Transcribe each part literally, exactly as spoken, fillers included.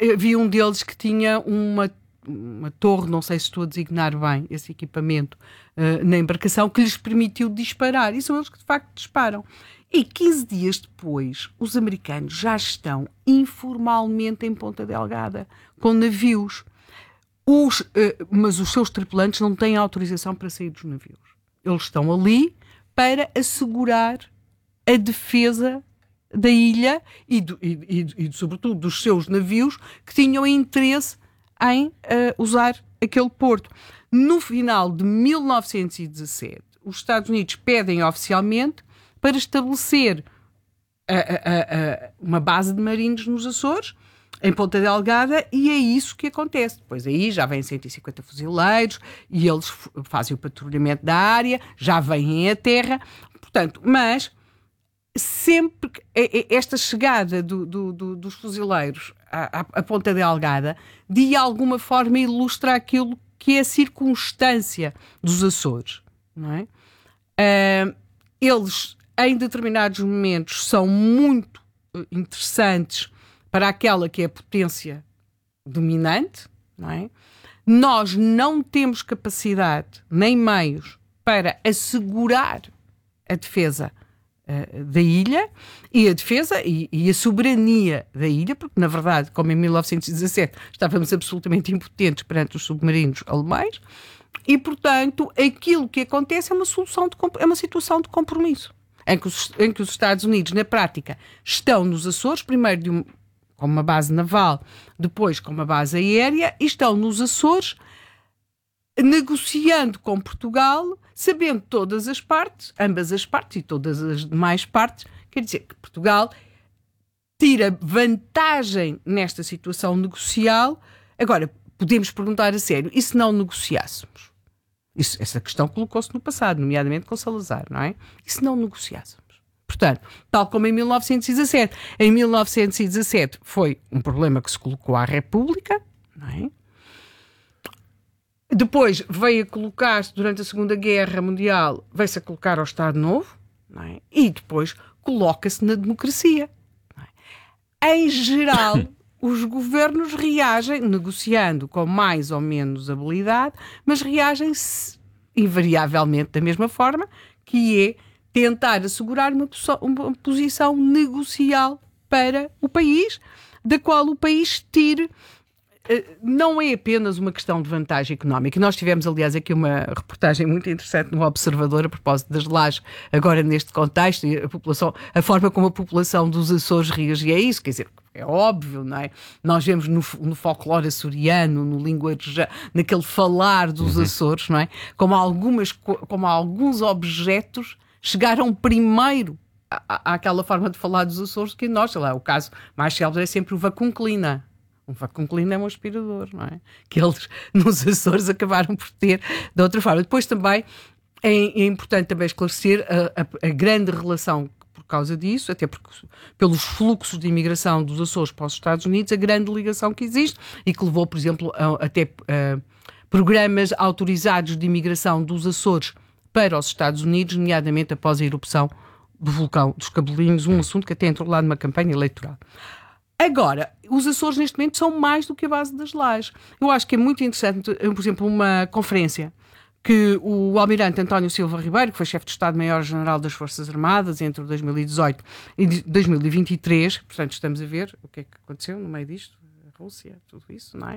havia um deles que tinha uma, uma torre, não sei se estou a designar bem esse equipamento, uh, na embarcação, que lhes permitiu disparar. E são eles que de facto disparam. E quinze dias depois, os americanos já estão informalmente em Ponta Delgada, com navios. Os, uh, mas os seus tripulantes não têm autorização para sair dos navios. Eles estão ali para assegurar a defesa da ilha e, do, e, e, e, sobretudo, dos seus navios que tinham interesse em uh, usar aquele porto. No final de mil novecentos e dezassete, os Estados Unidos pedem oficialmente para estabelecer a, a, a, uma base de marinhos nos Açores, em Ponta Delgada, e é isso que acontece. Depois aí já vêm cento e cinquenta fuzileiros e eles fazem o patrulhamento da área, já vêm à terra. Portanto, mas sempre esta chegada do, do, do, dos fuzileiros à, à Ponta Delgada, de alguma forma ilustra aquilo que é a circunstância dos Açores, não é? Uh, eles, em determinados momentos, são muito interessantes para aquela que é a potência dominante, não é? Nós não temos capacidade nem meios para assegurar a defesa uh, da ilha e a defesa e, e a soberania da ilha, porque, na verdade, como em mil novecentos e dezassete estávamos absolutamente impotentes perante os submarinos alemães, e, portanto, aquilo que acontece é uma, solução de, é uma situação de compromisso, em que, os, em que os Estados Unidos, na prática, estão nos Açores, primeiro de um com uma base naval, depois com uma base aérea, e estão nos Açores negociando com Portugal, sabendo todas as partes, ambas as partes e todas as demais partes, quer dizer que Portugal tira vantagem nesta situação negocial. Agora, podemos perguntar a sério, e se não negociássemos? Isso, essa questão colocou-se no passado, nomeadamente com Salazar, não é? E se não negociássemos? Portanto, tal como em mil novecentos e dezassete. Em mil novecentos e dezassete foi um problema que se colocou à República, não é? Depois veio a colocar-se, durante a Segunda Guerra Mundial, veio-se a colocar ao Estado Novo, não é? E depois coloca-se na democracia. Não é? Em geral, os governos reagem, negociando com mais ou menos habilidade, mas reagem invariavelmente da mesma forma, que é tentar assegurar uma, uma posição negocial para o país, da qual o país tire. Não é apenas uma questão de vantagem económica. Nós tivemos, aliás, aqui uma reportagem muito interessante no Observador a propósito das lajes, agora neste contexto, e a população, a forma como a população dos Açores reagia a isso, quer dizer, é óbvio, não é? Nós vemos no, no folclore açoriano, no linguajar, naquele falar dos uhum. Açores, não é? Como, algumas, como alguns objetos chegaram primeiro à, à, àquela forma de falar dos Açores que nós, sei lá, o caso mais célebre é sempre o vacunclina. Um vacunclina é um aspirador, não é? Que eles nos Açores acabaram por ter de outra forma. Depois também é, é importante também esclarecer a, a, a grande relação por causa disso, até porque pelos fluxos de imigração dos Açores para os Estados Unidos, a grande ligação que existe e que levou, por exemplo, a, até a, programas autorizados de imigração dos Açores para os Estados Unidos, nomeadamente após a erupção do vulcão dos Cabelinhos, um assunto que até entrou lá numa campanha eleitoral. Agora, os Açores neste momento são mais do que a base das lajes. Eu acho que é muito interessante, por exemplo, uma conferência que o almirante António Silva Ribeiro, que foi chefe de Estado-Maior-General das Forças Armadas entre dois mil e dezoito e dois mil e vinte e três, portanto estamos a ver o que é que aconteceu no meio disto, a Rússia, tudo isso, não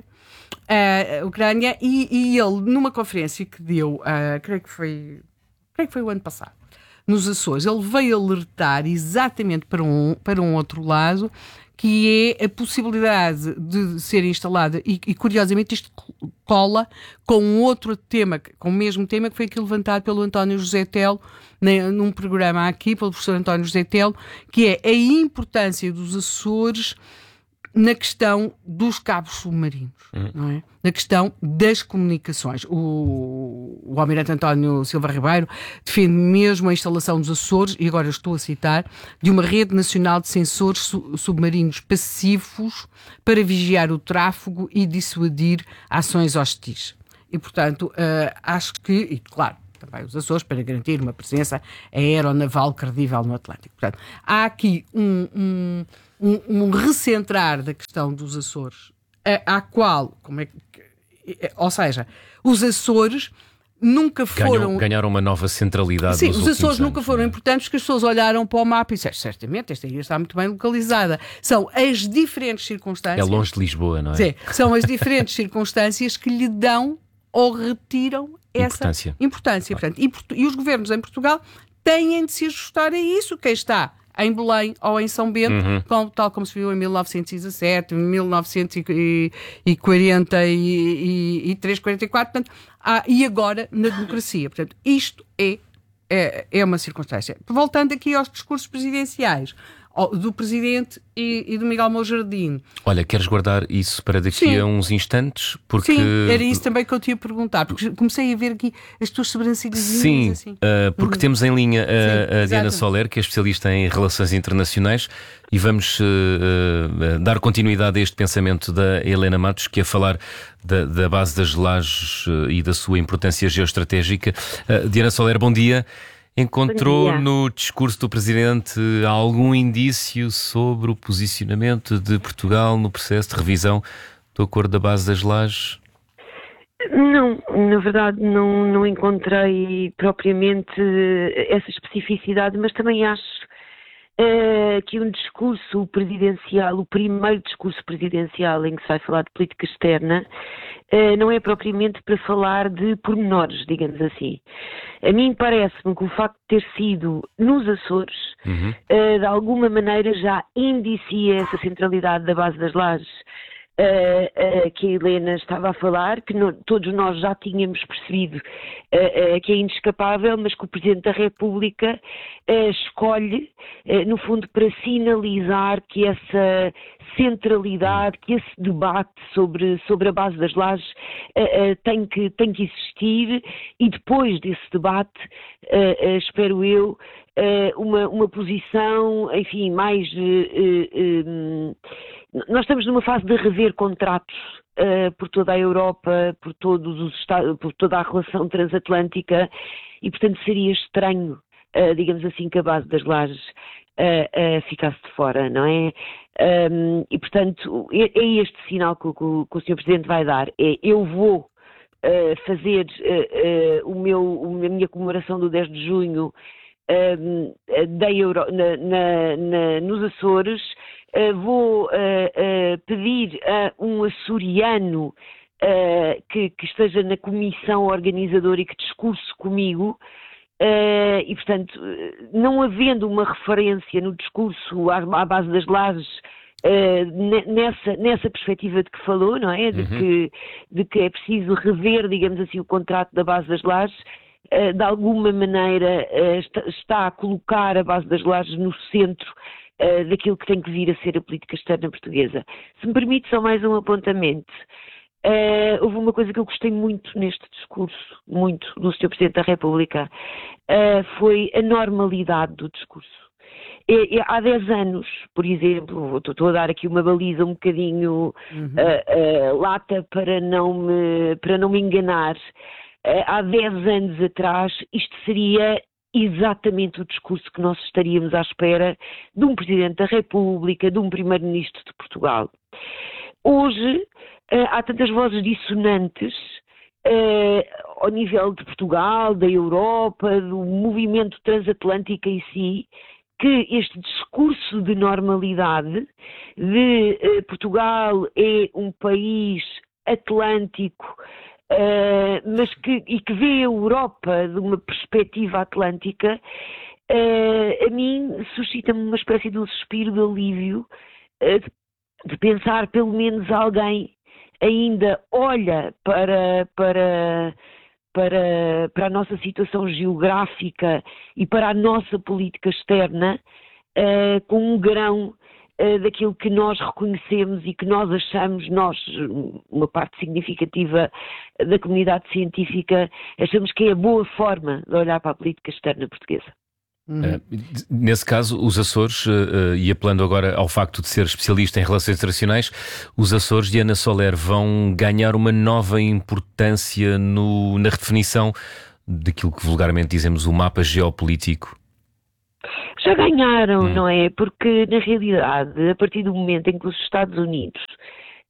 é? A Ucrânia, e, e ele, numa conferência que deu, uh, creio que foi, creio que foi o ano passado, nos Açores, ele veio alertar exatamente para um, para um outro lado, que é a possibilidade de ser instalada, e, e curiosamente isto cola com um outro tema, com o mesmo tema, que foi aquilo levantado pelo António José Telo, né, num programa aqui, pelo professor António José Telo, que é a importância dos Açores na questão dos cabos submarinos, uhum. não é? Na questão das comunicações. O, o almirante António Silva Ribeiro defende mesmo a instalação dos Açores, e agora estou a citar, de uma rede nacional de sensores su- submarinos passivos para vigiar o tráfego e dissuadir ações hostis. E, portanto, uh, acho que, e claro, também os Açores, para garantir uma presença aeronaval credível no Atlântico. Portanto, há aqui um... um Um, um recentrar da questão dos Açores à qual, como é que, ou seja, os Açores nunca foram... Ganham, ganharam uma nova centralidade. Sim, nos os Açores anos, nunca foram não é? importantes porque as pessoas olharam para o mapa e disseram, certamente, esta ilha está muito bem localizada. São as diferentes circunstâncias... É longe de Lisboa, não é? Sim, são as diferentes circunstâncias que lhe dão ou retiram essa Importância. importância. Portanto, e, e os governos em Portugal têm de se ajustar a isso. Quem está em Belém ou em São Bento, Uhum. com, tal como se viu em mil novecentos e dezassete, mil novecentos e quarenta e três, quarenta e quatro, portanto, há, e agora na democracia. Portanto, isto é, é, é uma circunstância. Voltando aqui aos discursos presidenciais, do Presidente e, e do Miguel Monjardim. Olha, queres guardar isso para daqui Sim. a uns instantes? Porque... Sim, era isso também que eu te ia perguntar, porque comecei a ver aqui as tuas sobrancelhas. Sim, assim. uh, porque uhum. temos em linha a, Sim, a Diana exato. Soler, que é especialista em relações internacionais, e vamos uh, uh, dar continuidade a este pensamento da Helena Matos, que é falar da, da base das lajes uh, e da sua importância geoestratégica. Uh, Diana Soler, bom dia. Encontrou no discurso do Presidente algum indício sobre o posicionamento de Portugal no processo de revisão do Acordo da Base das Lajes? Não, na verdade não, não encontrei propriamente essa especificidade, mas também acho uh, que um discurso presidencial, o primeiro discurso presidencial em que se vai falar de política externa, uh, não é propriamente para falar de pormenores, digamos assim. A mim parece-me que o facto de ter sido nos Açores, uhum. uh, de alguma maneira já indicia essa centralidade da base das lajes uh, uh, que a Helena estava a falar, que no, todos nós já tínhamos percebido uh, uh, que é inescapável, mas que o Presidente da República uh, escolhe, uh, no fundo, para sinalizar que essa centralidade, que esse debate sobre, sobre a base das lajes uh, uh, tem, que, tem que existir, e depois desse debate, uh, uh, espero eu, uh, uma, uma posição, enfim, mais... Uh, uh, nós estamos numa fase de rever contratos uh, por toda a Europa, por, todos os estados, por toda a relação transatlântica, e portanto seria estranho, uh, digamos assim, que a base das lajes Uh, uh, ficasse de fora, não é? Um, e, portanto, é, é este sinal que, que, que o senhor Presidente vai dar. É, eu vou uh, fazer uh, uh, o meu, a minha comemoração do dez de junho um, da Euro, na, na, na, nos Açores, uh, vou uh, uh, pedir a um açoriano uh, que, que esteja na comissão organizadora e que discurse comigo. Uh, e, portanto, não havendo uma referência no discurso à, à base das lajes uh, nessa, nessa perspectiva de que falou, não é? De, uhum. que, de que é preciso rever, digamos assim, o contrato da base das lajes, uh, de alguma maneira uh, está, está a colocar a base das lajes no centro uh, daquilo que tem que vir a ser a política externa portuguesa. Se me permite só mais um apontamento. Uh, houve uma coisa que eu gostei muito neste discurso, muito, do senhor Presidente da República, uh, foi a normalidade do discurso. É, é, há dez anos, por exemplo, estou a dar aqui uma baliza um bocadinho uhum. uh, uh, lata para não me, para não me enganar, uh, há dez anos atrás isto seria exatamente o discurso que nós estaríamos à espera de um Presidente da República, de um Primeiro-Ministro de Portugal. Hoje uh, há tantas vozes dissonantes uh, ao nível de Portugal, da Europa, do movimento transatlântico em si, que este discurso de normalidade, de uh, Portugal é um país atlântico, uh, mas que, e que vê a Europa de uma perspectiva atlântica, uh, a mim suscita-me uma espécie de um suspiro de alívio, uh, de de pensar pelo menos alguém ainda olha para, para, para, para a nossa situação geográfica e para a nossa política externa uh, com um grão uh, daquilo que nós reconhecemos e que nós achamos, nós, uma parte significativa da comunidade científica, achamos que é a boa forma de olhar para a política externa portuguesa. Uhum. Uh, nesse caso, os Açores, uh, uh, e apelando agora ao facto de ser especialista em relações internacionais, os Açores, Diana Soler, vão ganhar uma nova importância no, na redefinição daquilo que vulgarmente dizemos o mapa geopolítico? Já ganharam, hum. não é? Porque, na realidade, a partir do momento em que os Estados Unidos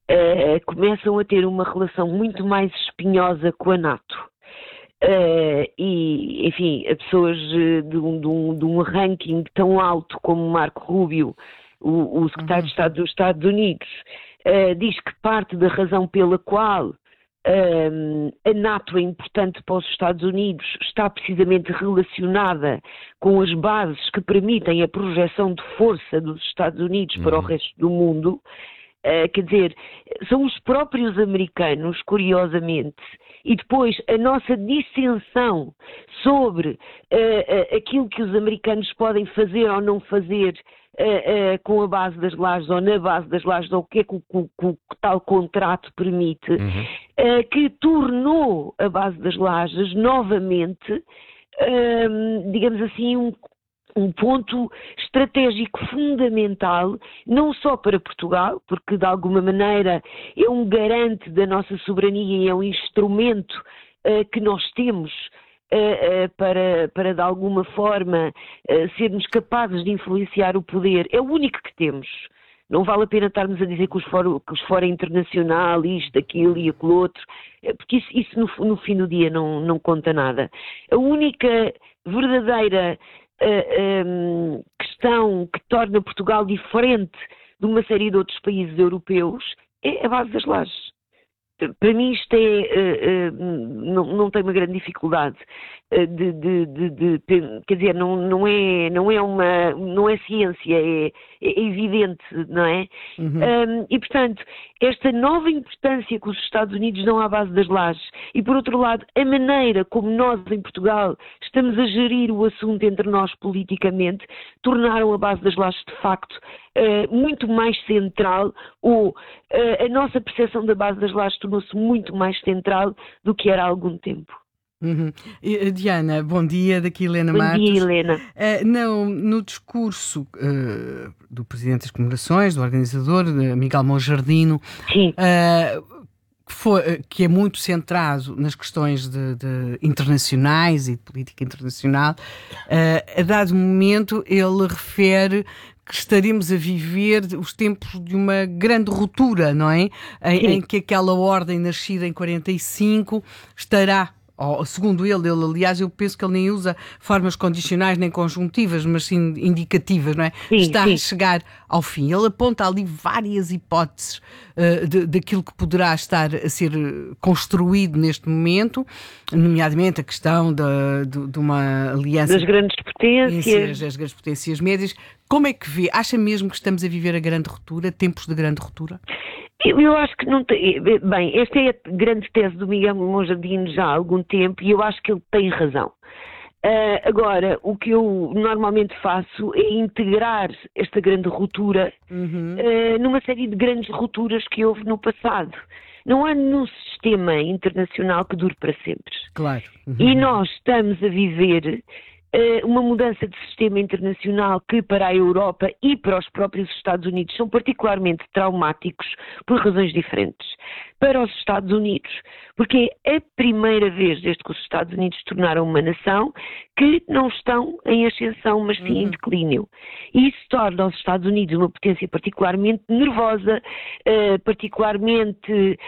uh, começam a ter uma relação muito mais espinhosa com a NATO. Uh, e, enfim, a pessoas de um, de, um, de um ranking tão alto como Marco Rubio, o, o secretário de Estado dos Estados Unidos, uh, diz que parte da razão pela qual uh, a NATO é importante para os Estados Unidos está precisamente relacionada com as bases que permitem a projeção de força dos Estados Unidos uhum. para o resto do mundo. Uh, quer dizer, são os próprios americanos, curiosamente, e depois a nossa dissensão sobre uh, uh, aquilo que os americanos podem fazer ou não fazer uh, uh, com a base das lajes ou na base das lajes, ou o que é que o, o, o tal contrato permite, uhum. uh, que tornou a base das lajes novamente, uh, digamos assim, um um ponto estratégico fundamental, não só para Portugal, porque de alguma maneira é um garante da nossa soberania e é um instrumento uh, que nós temos uh, uh, para, para, de alguma forma, uh, sermos capazes de influenciar o poder. É o único que temos. Não vale a pena estarmos a dizer que os fora, que os fora internacional, isto, aquilo e aquilo outro, porque isso, isso no, no fim do dia não, não conta nada. A única verdadeira Uh, um, questão que torna Portugal diferente de uma série de outros países europeus é a base das lajes. Para mim isto é, uh, uh, não, não tem uma grande dificuldade uh, de, de, de, de, quer dizer, não, não, é, não, é uma, não é ciência, é, é evidente, não é? Uhum. Um, e portanto, esta nova importância que os Estados Unidos dão à base das lajes e por outro lado, a maneira como nós em Portugal estamos a gerir o assunto entre nós politicamente, tornaram a base das lajes de facto uh, muito mais central, ou uh, a nossa percepção da base das lajes tornou-se muito mais central do que era há algum tempo. Uhum. E, Diana, bom dia, daqui Helena bom Matos. Bom dia, Helena. Uh, não, no discurso uh, do Presidente das Comemorações, do organizador, uh, Miguel Monjardino, Sim. Uh, que, foi, que é muito centrado nas questões de, de internacionais e de política internacional, uh, a dado momento ele refere que estaremos a viver os tempos de uma grande ruptura, não é? Em, em que aquela ordem nascida em quarenta e cinco estará, ou, segundo ele, ele, aliás, eu penso que ele nem usa formas condicionais nem conjuntivas, mas sim indicativas, não é? Sim, Está sim. a chegar ao fim. Ele aponta ali várias hipóteses uh, de, daquilo que poderá estar a ser construído neste momento, nomeadamente a questão de, de, de uma aliança... Das grandes potências. Das grandes potências médias. Como é que vê? Acha mesmo que estamos a viver a grande ruptura, tempos de grande ruptura? Eu, eu acho que não tem... Bem, esta é a grande tese do Miguel Monjardino já há algum tempo e eu acho que ele tem razão. Uh, agora, o que eu normalmente faço é integrar esta grande ruptura uhum. uh, numa série de grandes rupturas que houve no passado. Não há nenhum sistema internacional que dure para sempre. Claro. Uhum. E nós estamos a viver uma mudança de sistema internacional que para a Europa e para os próprios Estados Unidos são particularmente traumáticos por razões diferentes. Para os Estados Unidos, porque é a primeira vez desde que os Estados Unidos se tornaram uma nação que não estão em ascensão, mas sim uhum. em declínio. E isso torna os Estados Unidos uma potência particularmente nervosa, uh, particularmente...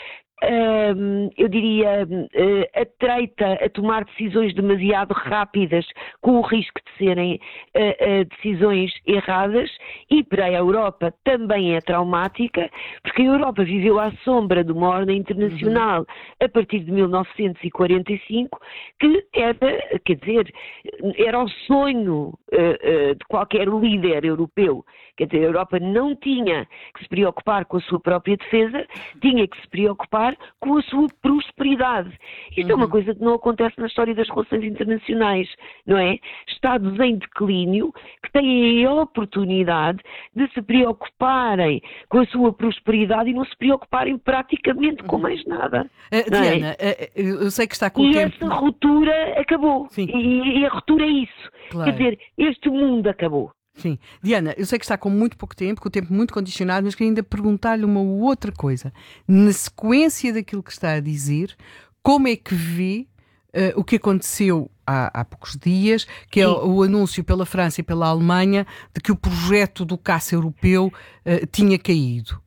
Um, eu diria, uh, atreita a tomar decisões demasiado rápidas com o risco de serem uh, uh, decisões erradas, e para a Europa também é traumática, porque a Europa viveu à sombra de uma ordem internacional uhum. a partir de mil novecentos e quarenta e cinco, que era, quer dizer, era o sonho uh, uh, de qualquer líder europeu. Quer dizer, a Europa não tinha que se preocupar com a sua própria defesa, tinha que se preocupar com a sua prosperidade. Isto uhum. é uma coisa que não acontece na história das relações internacionais, não é? Estados em declínio que têm a oportunidade de se preocuparem com a sua prosperidade e não se preocuparem praticamente com mais nada. Uh, Diana, é? uh, eu sei que está com e o tempo... essa ruptura acabou. E, e a ruptura é isso. Claro. Quer dizer, este mundo acabou. Sim. Diana, eu sei que está com muito pouco tempo, com o tempo muito condicionado, mas queria ainda perguntar-lhe uma outra coisa. Na sequência daquilo que está a dizer, como é que vê uh, o que aconteceu há, há poucos dias, que é o, o anúncio pela França e pela Alemanha de que o projeto do caça europeu uh, tinha caído?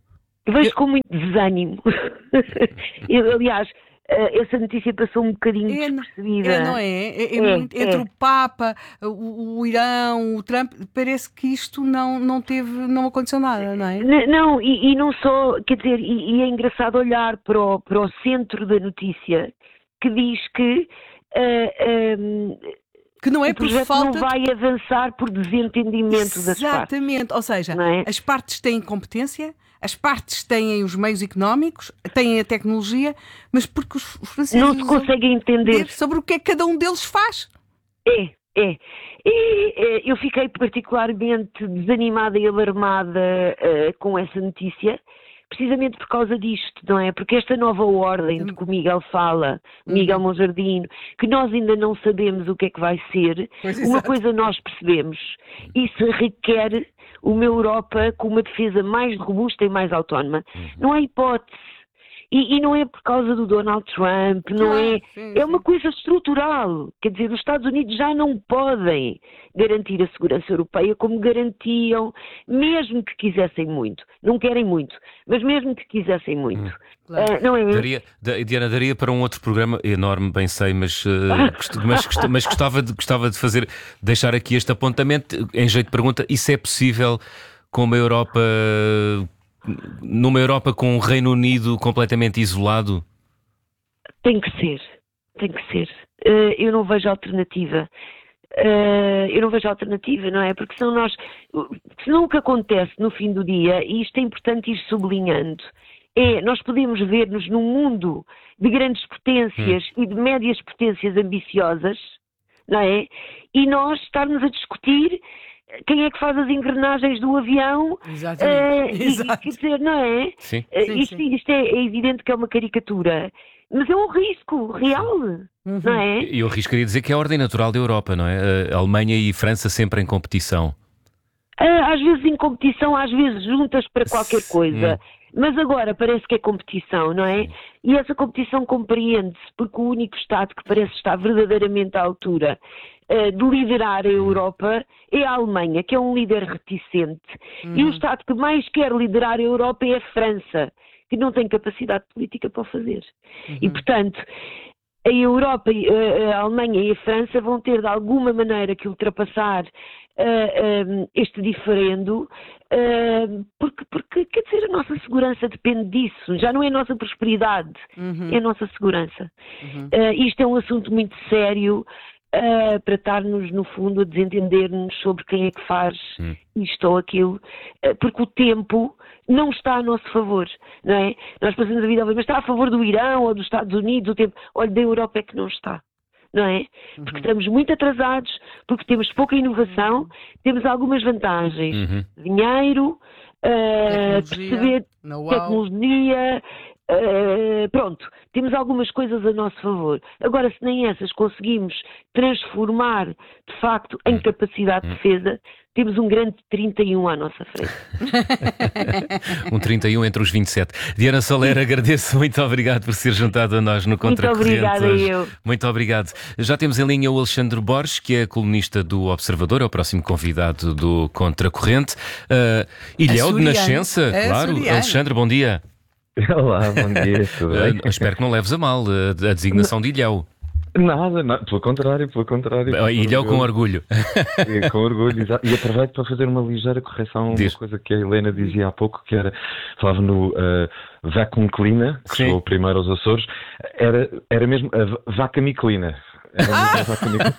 vejo com muito desânimo. Eu, aliás, essa notícia passou um bocadinho é, despercebida. É, não é? É, é, é muito, entre é. o Papa, o, o Irão, o Trump, parece que isto não, não teve, não aconteceu nada, não é? Não, e, e não só, quer dizer, e, e é engraçado olhar para o, para o centro da notícia, que diz que uh, um, que não é o por projeto falta não vai avançar por desentendimento das partes. Exatamente, ou seja, é? as partes têm competência, as partes têm os meios económicos, têm a tecnologia, mas porque os, os franceses não se conseguem entender sobre o que é que cada um deles faz. É, é. E, é, eu fiquei particularmente desanimada e alarmada uh, com essa notícia, precisamente por causa disto, não é? Porque esta nova ordem de que o Miguel fala, Miguel uhum. Monjardino, que nós ainda não sabemos o que é que vai ser, pois uma exato. coisa nós percebemos, isso requer uma Europa com uma defesa mais robusta e mais autónoma. Uhum. Não há hipótese. E, e não é por causa do Donald Trump, não é, sim, é uma sim. coisa estrutural. Quer dizer, os Estados Unidos já não podem garantir a segurança europeia como garantiam, mesmo que quisessem muito. Não querem muito, mas mesmo que quisessem muito. Hum. Claro. Uh, não é daria, Diana, daria para um outro programa enorme, bem sei, mas, uh, mas, mas gostava, de, gostava de fazer, deixar aqui este apontamento em jeito de pergunta. Isso é possível com uma Europa... numa Europa com o Reino Unido completamente isolado? Tem que ser, tem que ser. Uh, eu não vejo alternativa. Uh, eu não vejo alternativa, não é? Porque senão nós, senão o que acontece no fim do dia, e isto é importante ir sublinhando, é nós podemos ver-nos num mundo de grandes potências hum. e de médias potências ambiciosas, não é? E nós estarmos a discutir quem é que faz as engrenagens do avião. Exatamente. Uh, Exato. E, quer dizer, não é? Sim. Uh, sim, isto sim. isto é, é evidente que é uma caricatura, mas é um risco real, uhum. não é? Eu arriscaria dizer que é a ordem natural da Europa, não é? A Alemanha e França sempre em competição. Uh, às vezes em competição, às vezes juntas para qualquer coisa. Hum. Mas agora parece que é competição, não é? E essa competição compreende-se porque o único Estado que parece estar verdadeiramente à altura uh, de liderar a Europa é a Alemanha, que é um líder reticente. Uhum. E o Estado que mais quer liderar a Europa é a França, que não tem capacidade política para o fazer. Uhum. E, portanto, a Europa, a Alemanha e a França vão ter de alguma maneira que ultrapassar uh, um, este diferendo, uh, porque, porque, quer dizer, a nossa segurança depende disso. Já não é a nossa prosperidade, uhum. é a nossa segurança. Uhum. Uh, isto é um assunto muito sério uh, para estarmos, no fundo, a desentender-nos sobre quem é que faz uhum. isto ou aquilo, uh, porque o tempo não está a nosso favor, não é? Nós passamos a vida a ver, mas está a favor do Irão ou dos Estados Unidos, o tempo. Olha, da Europa é que não está, não é? Porque uhum. estamos muito atrasados, porque temos pouca inovação, uhum. temos algumas vantagens. Uhum. Dinheiro, uh, perceber tecnologia, uh, pronto, temos algumas coisas a nosso favor. Agora, se nem essas conseguimos transformar, de facto, em capacidade de defesa, temos um grande trinta e um à nossa frente. Um trinta e um entre os vinte e sete. Diana Soler, agradeço, muito obrigado por ser juntado a nós no Contracorrente. Muito obrigada, hoje. eu. Muito obrigado. Já temos em linha o Alexandre Borges, que é colunista do Observador, é o próximo convidado do Contracorrente. Uh, Ilhéu de nascença, é claro. açoriano. Alexandre, bom dia. Olá, bom dia, tudo bem? Uh, espero que não leves a mal uh, a designação de Ilhéu. Nada, nada, pelo contrário, pelo contrário. Uh, Ilhéu com orgulho. Sim, com orgulho, exato. E aproveito para fazer uma ligeira correção a uma Diz. coisa que a Helena dizia há pouco, que era, falava no uh, vacuum cleaner, que Sim. chegou primeiro aos Açores, era, era mesmo a vaca miclina. Era mesmo a vaca miclina.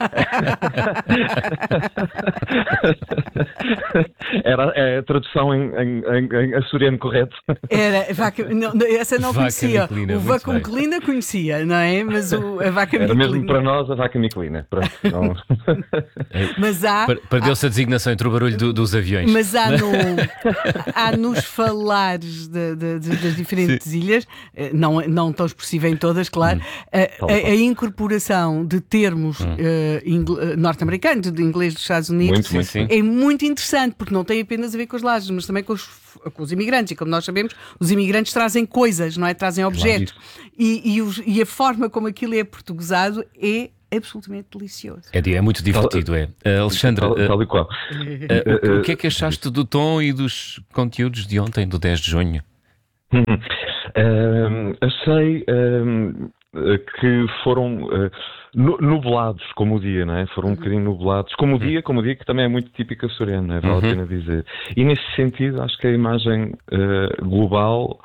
Era a tradução em, em, em, em açoriano correto. Era, vaca, não, essa não Vaca conhecia. miclina, O muito vacuum bem. cleaner conhecia, não é? Mas o, a vaca Era miclina. mesmo para nós a vaca miclina. Pronto, não... Mas há. Per- Perdeu-se a designação entre o barulho do- dos aviões. Mas há, no, há nos falares de, de, de, das diferentes ilhas, eh, não, não tão expressiva em todas, claro, a, a, a incorporação de termos Hum. eh, ingl- eh, norte-americanos, de inglês dos Estados Unidos, Muito, muito, sim. é muito interessante, porque não tem apenas a ver com as lajes, mas também com os, com os imigrantes. E como nós sabemos, os imigrantes trazem coisas, não é? Trazem objetos. E, e, os- e a forma como aquilo é portuguesado é absolutamente delicioso. É, é muito divertido, é. Uh, Alexandre, Tal, uh, tal e qual. uh, o, o que é que achaste do tom e dos conteúdos de ontem, do dez de junho? Uh, achei uh, que foram uh, nublados como o dia, não é? Foram um bocadinho nublados como o dia, como o dia que também é muito típica açoriana, não é? Vale a pena dizer. E nesse sentido, acho que a imagem uh, global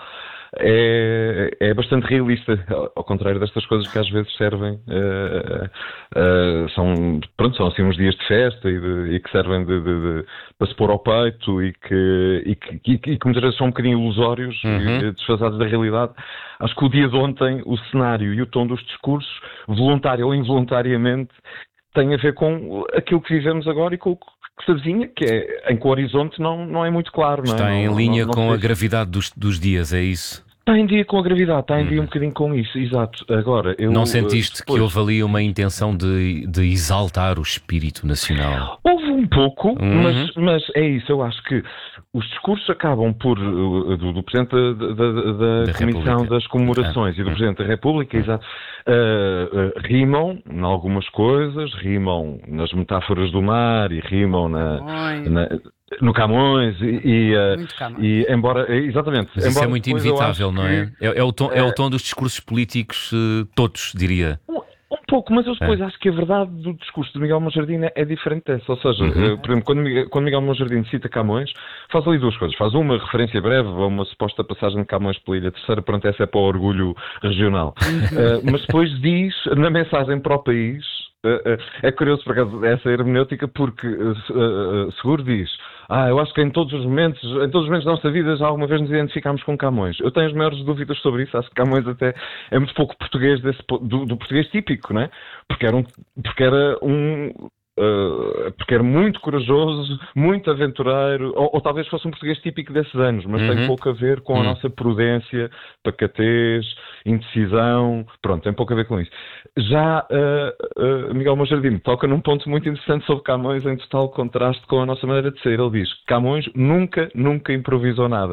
É, é bastante realista, ao contrário destas coisas que às vezes servem, uh, uh, são, pronto, são assim uns dias de festa e, de, e que servem de, de, de, para se pôr ao peito e que, e que, e que muitas vezes são um bocadinho ilusórios uhum. e desfasados da realidade. Acho que o dia de ontem, o cenário e o tom dos discursos, voluntário ou involuntariamente, tem a ver com aquilo que vivemos agora e com o que se avizinha, que é em que o horizonte não, não é muito claro. Não é? Está em não, linha não, não com sei. a gravidade dos, dos dias, é isso? Está em dia com a gravidade, está em dia hum. um bocadinho com isso, exato. Agora, eu, não sentiste depois... que houve ali uma intenção de, de exaltar o espírito nacional? Houve um pouco, uhum. mas, mas é isso, eu acho que os discursos acabam por, do, do Presidente da, da, da, da Comissão República. Das Comemorações ah. e do Presidente da República, exato, uh, uh, rimam em algumas coisas, rimam nas metáforas do mar e rimam na... na no Camões e, e, uh, e embora, exatamente. Mas embora isso é muito inevitável, não é? Que, é? É o tom, é o tom dos discursos políticos uh, todos, diria. Um, um pouco, mas eu depois é. acho que a verdade do discurso de Miguel Monjardim é diferente dessa. Ou seja, uhum. uh, por exemplo, quando Miguel, quando Miguel Monjardim cita Camões, faz ali duas coisas. Faz uma referência breve a uma suposta passagem de Camões pela Ilha Terceira, pronto, essa é para o orgulho regional. uh, mas depois diz, na mensagem para o país, uh, uh, é curioso por acaso essa hermenêutica, porque uh, uh, uh, Seguro diz: Ah, eu acho que em todos os momentos, em todos os momentos da nossa vida já alguma vez nos identificámos com Camões. Eu tenho as maiores dúvidas sobre isso. Acho que Camões até é muito pouco português desse, do, do português típico, não é? Porque era um, porque era um Uh, porque era muito corajoso, muito aventureiro, ou, ou talvez fosse um português típico desses anos, mas uhum. tem pouco a ver com a uhum. nossa prudência, pacatez, indecisão, pronto, tem pouco a ver com isso. Já uh, uh, Miguel Monjardim toca num ponto muito interessante sobre Camões, em total contraste com a nossa maneira de ser. Ele diz que Camões nunca, nunca improvisou nada.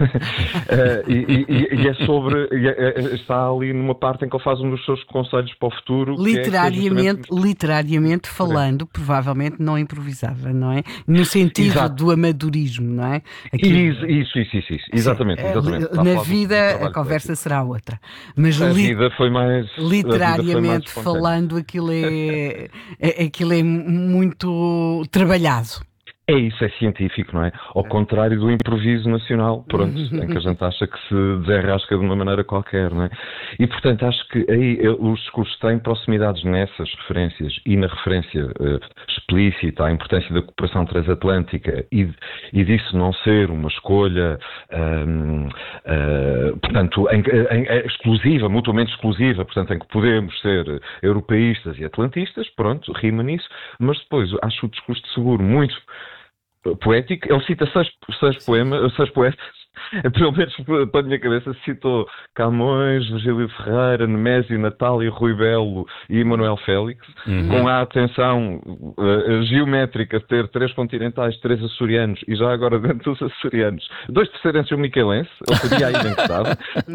uh, e, e, e é sobre, e é, está ali numa parte em que ele faz um dos seus conselhos para o futuro. Literariamente, que é literariamente falando, provavelmente não improvisava, não é? No sentido Exato. do amadorismo, não é? Aquilo... Isso, isso, isso, isso, exatamente. exatamente. Na vida a conversa será outra. Mas a li... vida foi mais, literariamente foi mais falando, aquilo é, é, aquilo é muito trabalhado. É isso, é científico, não é? Ao contrário do improviso nacional, pronto, em que a gente acha que se desenrasca de uma maneira qualquer, não é? E, portanto, acho que aí os discursos têm proximidades nessas referências e na referência uh, explícita à importância da cooperação transatlântica e, e disso não ser uma escolha, um, uh, portanto, em, em, em, exclusiva, mutuamente exclusiva, portanto, em que podemos ser europeístas e atlantistas, pronto, rima nisso, mas depois acho o discurso de Seguro muito poético. Ele cita seis, seis poemas, seis poetas, pelo menos para a minha cabeça, citou Camões, Virgílio Ferreira, Nemésio, Natália, Rui Belo e Manuel Félix, uhum. com a atenção uh, geométrica de ter três continentais, três açorianos e já agora dentro dos açorianos, dois terceirenses e um miquelense. Ele sabia aí bem que estava.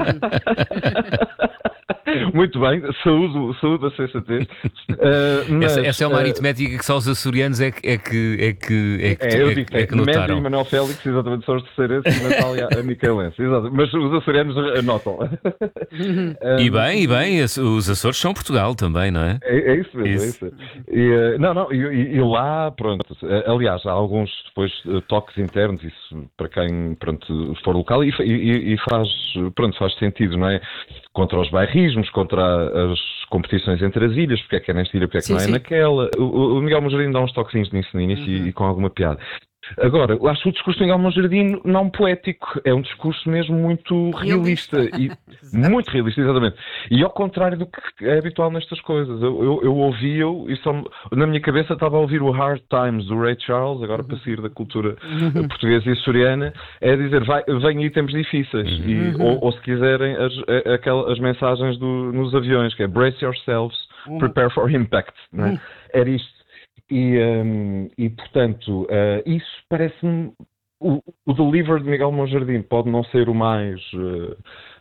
Muito bem, saúde, saúde a sensatez. Uh, mas, essa, essa é uma uh, aritmética que só os açorianos é que, é que, é que, é que, é, eu é, digo, é, é que notaram. Nemésio e Manuel Félix, exatamente, são os terceirenses e Natália a miquelense. Exato. Mas os açorianos anotam. um, e bem, e bem, os Açores são Portugal também, não é? É, é isso mesmo, isso. é isso. E, uh, não, não, e, e lá, pronto, aliás, há alguns depois toques internos, isso para quem, pronto, for local e, e, e faz, pronto, faz sentido, não é? Contra os bairrismos, contra as competições entre as ilhas, porque é que é nesta ilha, porque é que sim, não é sim. naquela. O, o Miguel Monjardim dá uns toquezinhos nisso no início uhum. e, e com alguma piada. Agora, eu acho o discurso de Miguel Monjardim não poético, é um discurso mesmo muito realista, realista. E, muito realista, exatamente. E ao contrário do que é habitual nestas coisas, eu, eu, eu ouvia-o e só, na minha cabeça estava a ouvir o Hard Times do Ray Charles, agora para sair da cultura uhum. portuguesa e açoriana, é dizer, vai, vem aí tempos difíceis, uhum. e, ou, ou se quiserem as, aquelas, as mensagens do, nos aviões, que é brace yourselves, uhum. prepare for impact, não é? Uhum. Era isto. E, um, e, portanto, uh, isso parece-me o, o deliver de Miguel Monjardim pode não ser o mais uh,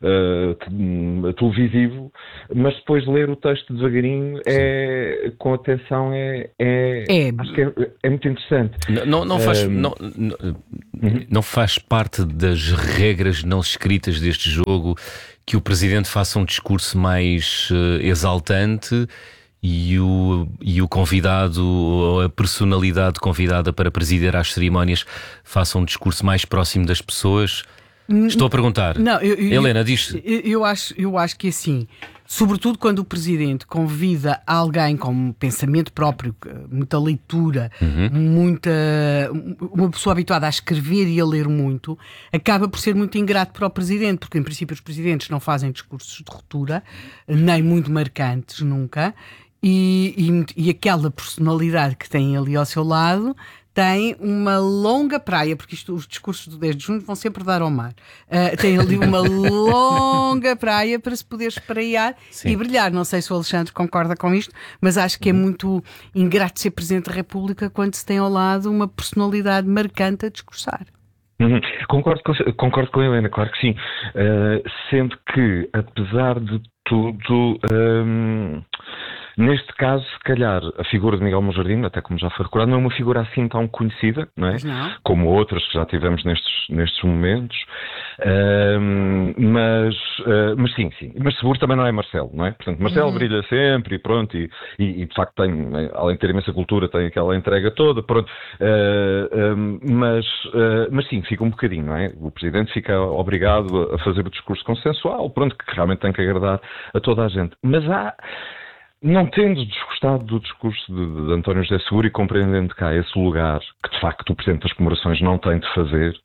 uh, televisivo, mas depois ler o texto devagarinho é, com atenção é, é, É. acho que é, é muito interessante. Não, não, não faz, Um, não, não, não faz parte das regras não escritas deste jogo que o Presidente faça um discurso mais uh, exaltante e o, e o convidado, ou a personalidade convidada para presidir às cerimónias, faça um discurso mais próximo das pessoas? Estou a perguntar. Não, eu, eu, Helena, diz. Eu, eu, acho, eu acho que assim, sobretudo quando o Presidente convida alguém com pensamento próprio, muita leitura, uhum. muita, uma pessoa habituada a escrever e a ler muito, acaba por ser muito ingrato para o Presidente, porque em princípio os Presidentes não fazem discursos de ruptura, nem muito marcantes nunca, e, e, e aquela personalidade que tem ali ao seu lado tem uma longa praia, porque isto, os discursos do dez de junho vão sempre dar ao mar. Uh, tem ali uma longa praia para se poder espraiar Sim. e brilhar. Não sei se o Alexandre concorda com isto, mas acho que é muito ingrato ser Presidente da República quando se tem ao lado uma personalidade marcante a discursar. Uhum. Concordo, com, concordo com a Helena, claro que sim. Uh, sendo que, apesar de tudo... Um... Neste caso, se calhar, a figura de Miguel Monjardim, até como já foi recordado, não é uma figura assim tão conhecida, não é? Não. Como outras que já tivemos nestes, nestes momentos. Uh, mas, uh, mas sim, sim. Mas seguro também não é Marcelo, não é? Portanto, Marcelo uhum. brilha sempre e pronto, e, e, e de facto tem, além de ter imensa cultura, tem aquela entrega toda, pronto. Uh, uh, mas, uh, mas sim, fica um bocadinho, não é? O Presidente fica obrigado a fazer o discurso consensual, pronto, que realmente tem que agradar a toda a gente. Mas há... Não tendo desgostado do discurso de, de António José Seguro e compreendendo cá esse lugar que de facto o Presidente das Comemorações não tem de fazer,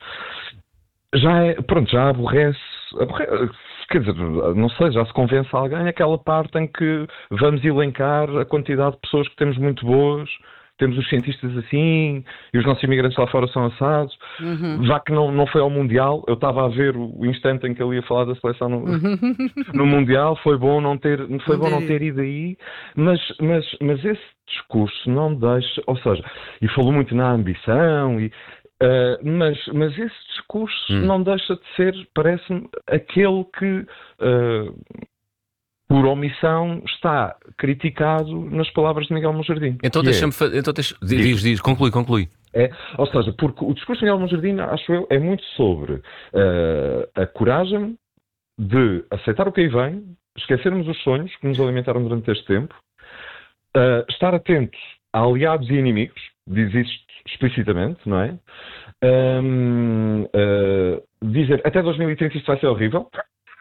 já é, pronto, já aborrece, aborrece, quer dizer, não sei, já se convence alguém aquela parte em que vamos elencar a quantidade de pessoas que temos muito boas, temos os cientistas assim, e os nossos imigrantes lá fora são assados. Uhum. Já que não, não foi ao Mundial, eu estava a ver o instante em que ele ia falar da seleção no, uhum. no Mundial, foi bom não ter, foi bom não ter ido aí, mas, mas, mas esse discurso não deixa, ou seja, e falou muito na ambição, e, uh, mas, mas esse discurso hum. não deixa de ser, parece-me, aquele que... Uh, por omissão, está criticado nas palavras de Miguel Monjardim. Então deixa-me... Fa- então deixa... Diz, diz, conclui, conclui. É, ou seja, porque o discurso de Miguel Monjardim, acho eu, é muito sobre uh, a coragem de aceitar o que aí vem, esquecermos os sonhos que nos alimentaram durante este tempo, uh, estar atentos a aliados e inimigos, diz isto explicitamente, não é? Um, uh, dizer, até dois mil e trinta isto vai ser horrível...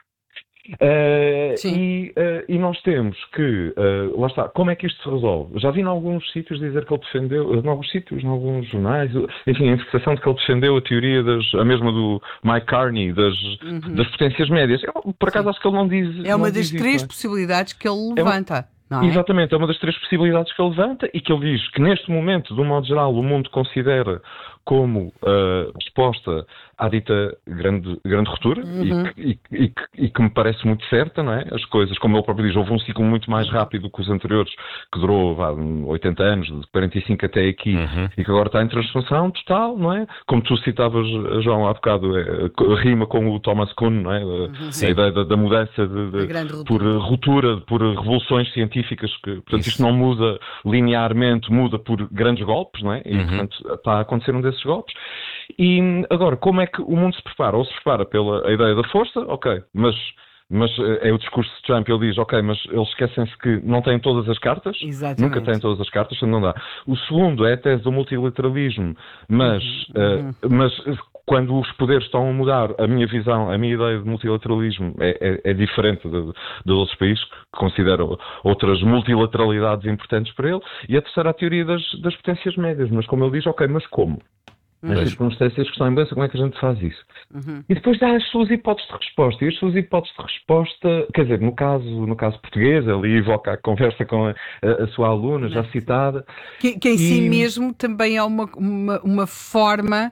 Uh, e, uh, e nós temos que, uh, lá está, como é que isto se resolve? Já vi em alguns sítios dizer que ele defendeu, em alguns sítios, em alguns jornais, enfim, a interpretação de que ele defendeu a teoria, das, a mesma do Mike Carney, das, uhum. das potências médias. Eu, por acaso Sim. acho que ele não diz. É uma das três isso, possibilidades que ele levanta. É uma... Não é? Exatamente, é uma das três possibilidades que ele levanta e que ele diz que neste momento, de um modo geral, o mundo considera como uh, resposta à dita grande, grande ruptura uhum. e, e, e, e que me parece muito certa, não é? As coisas, como ele próprio diz, houve um ciclo muito mais rápido que os anteriores, que durou vá, oitenta anos, de quarenta e cinco até aqui, uhum. e que agora está em transformação total, não é? Como tu citavas, João, há bocado, é, rima com o Thomas Kuhn, não é? Uhum. A ideia da, da mudança de, de, de por ruptura, por revoluções científicas, que, portanto, Isso. isto não muda linearmente, muda por grandes golpes, não é? E, uhum. portanto, está a acontecer um desses golpes. E agora, como é que o mundo se prepara? Ou se prepara pela ideia da força, ok, mas, mas é o discurso de Trump, ele diz, ok, mas eles esquecem-se que não têm todas as cartas, Exatamente. nunca têm todas as cartas, não dá. O segundo é a tese do multilateralismo, mas, uhum. uh, mas quando os poderes estão a mudar, a minha visão, a minha ideia de multilateralismo é, é, é diferente de, de outros países que consideram outras multilateralidades importantes para ele. E a terceira, a teoria das, das potências médias, mas como ele diz, ok, mas como? As circunstâncias que estão em mudança, como é que a gente faz isso? Uhum. E depois dá as suas hipóteses de resposta. E as suas hipóteses de resposta, quer dizer, no caso, no caso português, ele evoca a conversa com a, a, a sua aluna, já citada. Que, que em e... si mesmo também é uma, uma, uma forma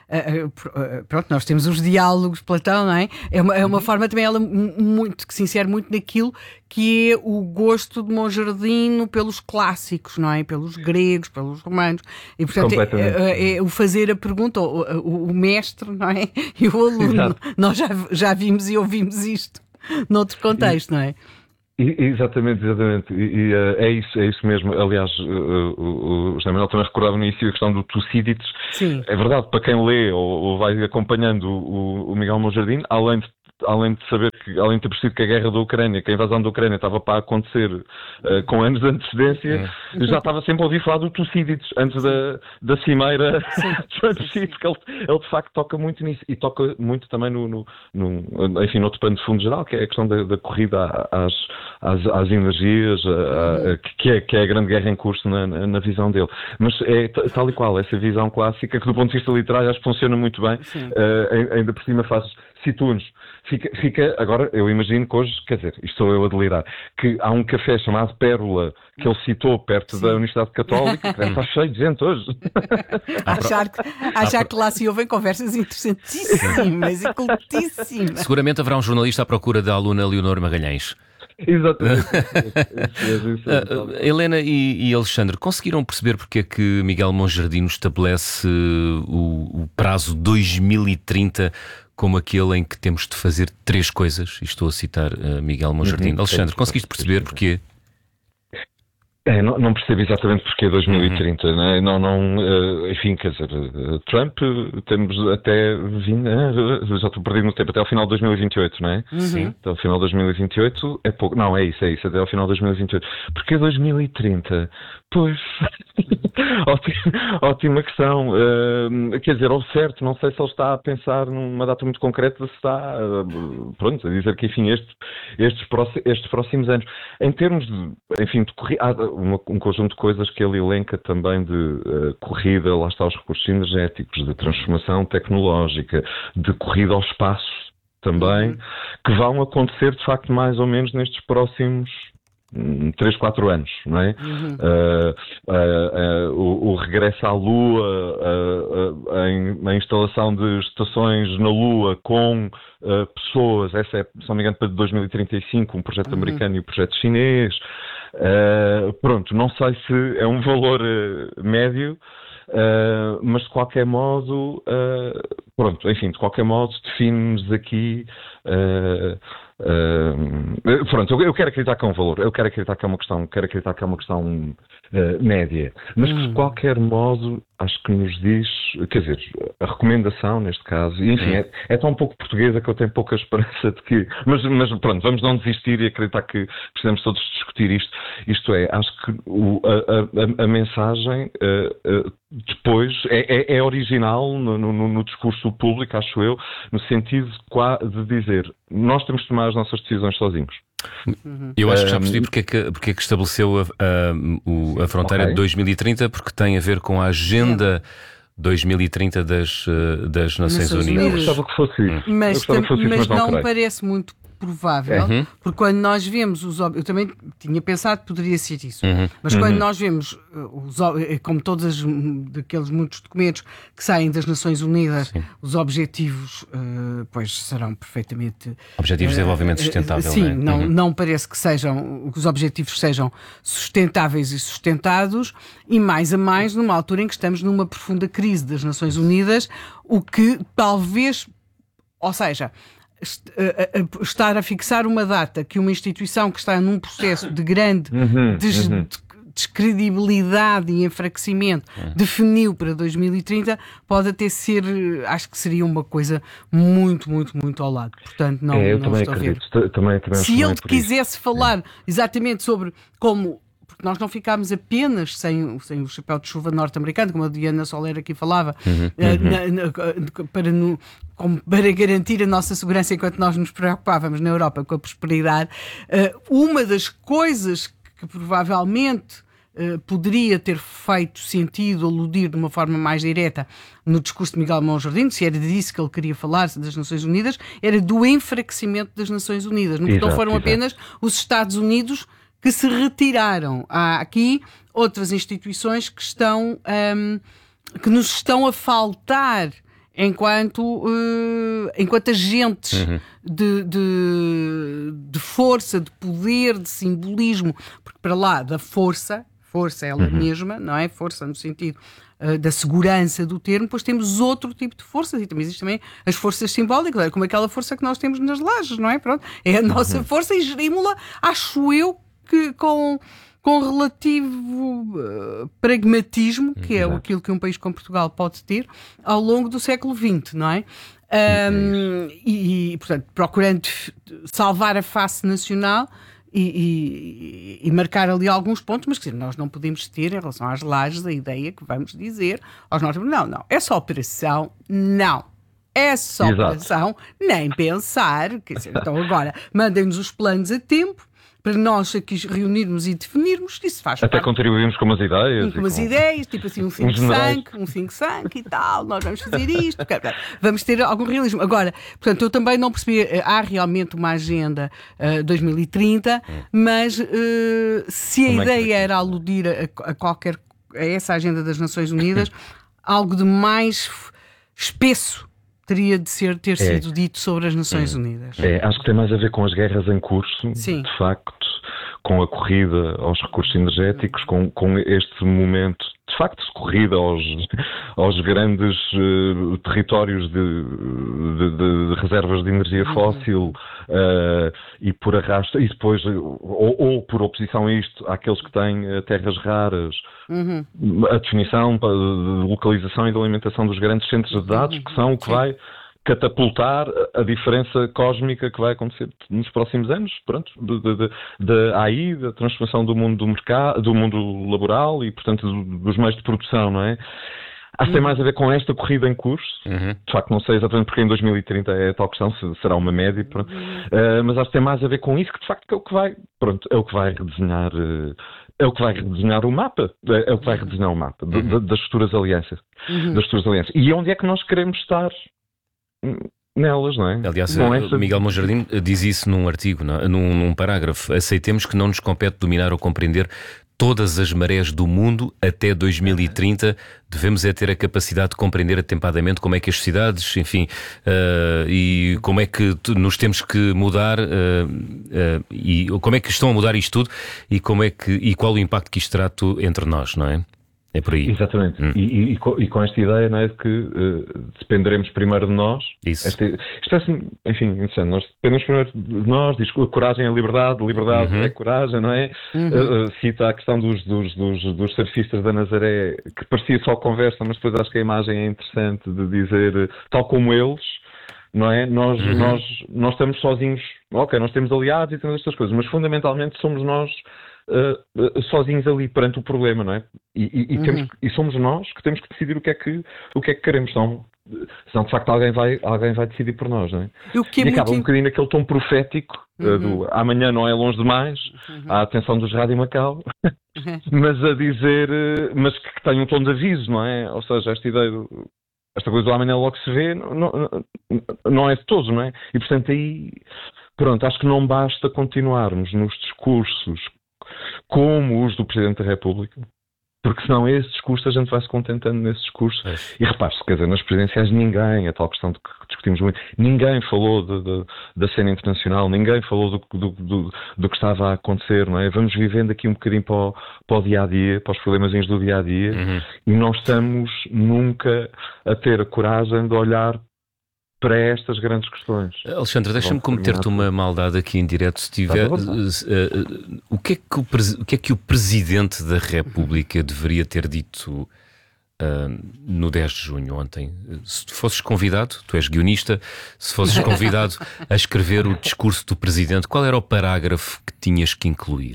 uh, uh, pronto, nós temos os diálogos, Platão, não é? É uma, é uma forma também, ela muito, que se insere muito naquilo que é o gosto de Monjardino pelos clássicos, não é? Pelos gregos, pelos romanos. E, portanto, é, é, é o fazer a pergunta, o, o, o mestre, não é? E o aluno. Exato. Nós já, já vimos e ouvimos isto noutro contexto, não é? Exatamente, exatamente. E, e uh, é isso, é isso mesmo. Aliás, uh, uh, o José Manuel também recordava no início a questão do Tucídides. Sim. É verdade, para quem lê ou, ou vai acompanhando o, o Miguel Monjardino, além de além de saber que, além de ter percebido que a guerra da Ucrânia, que a invasão da Ucrânia estava para acontecer uh, com anos de antecedência, é. já estava sempre a ouvir falar do Tucídides antes da, da cimeira porque ele, ele de facto toca muito nisso e toca muito também no, no, no enfim, no outro pano de fundo geral, que é a questão da, da corrida às, às, às energias, a, a, que, é, que é a grande guerra em curso na, na, na visão dele. Mas é tal e qual, essa visão clássica que do ponto de vista literário acho que funciona muito bem, uh, ainda por cima faz situa-nos. Fica, fica, agora, eu imagino que hoje, quer dizer, isto sou eu a delirar, que há um café chamado Pérola, que ele citou perto Sim. da Universidade Católica, que está cheio de gente hoje. Achar que, achar que lá se ouvem conversas interessantíssimas e cultíssimas. Seguramente haverá um jornalista à procura da aluna Leonor Magalhães. Exatamente. uh, Helena e, e Alexandre, conseguiram perceber porque é que Miguel Monjardino estabelece o, o prazo dois mil e trinta como aquele em que temos de fazer três coisas? E estou a citar uh, Miguel Monjardino. Uhum. Alexandre, conseguiste perceber porquê? É, não, não percebo exatamente porque dois mil e trinta, uhum. né? não, não, uh, enfim, quer dizer, uh, Trump temos até, vim, uh, já estou perdido no tempo, até ao final de dois mil e vinte e oito, não é? Sim. Até ao final de dois mil e vinte e oito é pouco, não, é isso, é isso, até ao final de dois mil e vinte e oito. Porque dois mil e trinta? Pois, ótima, ótima questão, uh, quer dizer, ao certo, não sei se ele está a pensar numa data muito concreta, se está, uh, pronto, a dizer que, enfim, este, estes, próximos, estes próximos anos, em termos de, enfim, de corrida, Uma, um conjunto de coisas que ele elenca também de uh, corrida, lá está os recursos energéticos, de transformação tecnológica, de corrida ao espaço também, uhum. que vão acontecer de facto mais ou menos nestes próximos três, quatro anos, não é? Uhum. Uh, uh, uh, o, o regresso à Lua, uh, uh, a, a instalação de estações na Lua com uh, pessoas, essa é, se não me engano, para dois mil e trinta e cinco, um projeto uhum. americano e um projeto chinês. Uh, pronto, não sei se é um valor uh, médio, uh, mas de qualquer modo, uh, pronto, enfim, de qualquer modo define-nos aqui. Uh, Uh, pronto, eu, eu quero acreditar que é um valor, eu quero acreditar que é uma questão, quero acreditar que é uma questão uh, média, mas que de qualquer modo acho que nos diz, quer dizer, a recomendação neste caso, e enfim, é, é tão pouco portuguesa que eu tenho pouca esperança de que, mas, mas pronto, vamos não desistir e acreditar que precisamos todos discutir isto. Isto é, acho que o, a, a, a mensagem uh, uh, depois é, é, é original no, no, no discurso público, acho eu, no sentido de dizer, nós temos de tomar as nossas decisões sozinhos. Eu acho que já percebi porque é que, porque é que estabeleceu a, a, a fronteira okay. de dois mil e trinta, porque tem a ver com a agenda dois mil e trinta das, das Nações, Nações Unidas. Eu gostava que fosse isso. Mas, que fosse mas, isso, mas não, não me parece muito provável, uhum. porque quando nós vemos os eu também tinha pensado que poderia ser isso, uhum. mas uhum. quando nós vemos os, como todos as, daqueles muitos documentos que saem das Nações Unidas, sim. os objetivos uh, pois serão perfeitamente objetivos de desenvolvimento sustentável. Uh, sim, não, é? não, uhum. não parece que sejam que os objetivos sejam sustentáveis e sustentados, e mais a mais numa altura em que estamos numa profunda crise das Nações Unidas, o que talvez, ou seja, estar a fixar uma data que uma instituição que está num processo de grande uhum, des- uhum. descredibilidade e enfraquecimento uhum. definiu para dois mil e trinta pode até ser, acho que seria uma coisa muito, muito, muito ao lado. Portanto, não, é, eu não também estou acredito. a ver. Também, também Se ele quisesse isso. falar é. exatamente sobre como... Porque nós não ficámos apenas sem, sem o chapéu de chuva norte-americano, como a Diana Soler aqui falava, uhum, uhum. Na, na, para, no, como para garantir a nossa segurança enquanto nós nos preocupávamos na Europa com a prosperidade. Uma das coisas que provavelmente poderia ter feito sentido aludir de uma forma mais direta no discurso de Miguel Monjardino, se era disso que ele queria falar das Nações Unidas, era do enfraquecimento das Nações Unidas. Não, exato, não foram exato. apenas os Estados Unidos que se retiraram. Há aqui outras instituições que estão um, que nos estão a faltar enquanto, uh, enquanto agentes uhum. de, de, de força, de poder, de simbolismo, porque para lá da força, força ela uhum. mesma, não é? Força no sentido uh, da segurança do termo, depois temos outro tipo de forças, e também existem também as forças simbólicas, como aquela força que nós temos nas lajes, não é? Pronto, é a nossa uhum. força e gerimos-la, acho eu, que com... com relativo uh, pragmatismo, que é aquilo que um país como Portugal pode ter, ao longo do século vinte, não é? Um, e, e, portanto, procurando salvar a face nacional e, e, e marcar ali alguns pontos, mas quer dizer, nós não podemos ter, em relação às lajes, a ideia que vamos dizer aos nossos... Não, não, essa operação, não. Essa Exato. operação, nem pensar. Quer dizer, então agora, mandem-nos os planos a tempo, para nós aqui reunirmos e definirmos, isso faz Até parte. contribuímos com umas ideias. Com umas com... ideias, tipo assim, um think tank, um think tank e tal, nós vamos fazer isto, vamos ter algum realismo. Agora, portanto, eu também não percebi, há realmente uma agenda uh, dois mil e trinta, hum. mas uh, se a Como ideia é era aludir a, a qualquer, a essa agenda das Nações Unidas, algo de mais espesso teria de ser, ter é. sido dito sobre as Nações Unidas. É, acho que tem mais a ver com as guerras em curso, Sim. de facto, com a corrida aos recursos energéticos, com, com este momento, de facto, de corrida aos, aos grandes uh, territórios de, de, de, de reservas de energia fóssil uh, e por arrasto, e depois, ou, ou por oposição a isto, àqueles que têm uh, terras raras, uhum. a definição de localização e de alimentação dos grandes centros de dados, que são o que Sim. vai catapultar a diferença cósmica que vai acontecer nos próximos anos, pronto, da A I, da transformação do mundo do mercado, do mundo laboral e, portanto, dos meios de produção, não é? Acho que tem mais a ver com esta corrida em curso. Uhum. De facto, não sei exatamente porque em dois mil e trinta é a tal questão, se será uma média, pronto. Uh, mas acho que tem mais a ver com isso, que de facto é o que vai, pronto, é o que vai redesenhar, uh, é o que vai redesenhar o mapa, é o que vai redesenhar o mapa uhum. de, de, das futuras alianças, uhum. das futuras alianças. E onde é que nós queremos estar nelas, não é? Aliás, essa... Miguel Monjardim diz isso num artigo, não? Num, num parágrafo. Aceitemos que não nos compete dominar ou compreender todas as marés do mundo até dois mil e trinta. Devemos é ter a capacidade de compreender atempadamente como é que as sociedades, enfim, uh, e como é que nos temos que mudar uh, uh, e como é que estão a mudar isto tudo e, como é que, e qual o impacto que isto terá entre nós, não é? É por aí. Exatamente. Hum. E, e, e, com, e com esta ideia, não é, de que uh, dependeremos primeiro de nós. Isso. Esta, isto é assim, enfim, interessante. Nós dependemos primeiro de nós. Diz que a coragem é liberdade, liberdade uhum. é coragem, não é? Uhum. Uh, uh, cita a questão dos, dos, dos, dos surfistas da Nazaré, que parecia só conversa, mas depois acho que a imagem é interessante de dizer, uh, tal como eles, não é? Nós, uhum. nós, nós estamos sozinhos. Ok, nós temos aliados e temos estas coisas, mas fundamentalmente somos nós Uh, uh, sozinhos ali perante o problema, não é? E, e, e, uhum. temos, e somos nós que temos que decidir o que é que, o que, é que queremos, senão, senão de facto alguém vai, alguém vai decidir por nós, não é? O que é e acaba muito... um bocadinho naquele tom profético uhum. uh, do amanhã não é longe demais, uhum. à atenção dos Rádio Macau, uhum. mas a dizer, uh, mas que, que tem um tom de aviso, não é? Ou seja, esta ideia do, esta coisa do amanhã logo se vê, não, não, não é de todos, não é? E portanto aí, pronto, acho que não basta continuarmos nos discursos como os do Presidente da República, porque senão esse discurso a gente vai se contentando nesse discurso. É. E repare-se, quer dizer, nas presidenciais ninguém, a tal questão de que discutimos muito, ninguém falou de, de, da cena internacional, ninguém falou do, do, do, do que estava a acontecer, não é? Vamos vivendo aqui um bocadinho para o, para o dia-a-dia, para os problemazinhos do dia-a-dia, uhum. e não estamos nunca a ter a coragem de olhar para estas grandes questões. Alexandre, deixa-me cometer-te uma maldade aqui em direto, se tiver. Uh, uh, o, que é que o, o que é que o Presidente da República deveria ter dito uh, no dez de junho, ontem? Se tu fosses convidado, tu és guionista, se fosses convidado a escrever o discurso do Presidente, qual era o parágrafo que tinhas que incluir?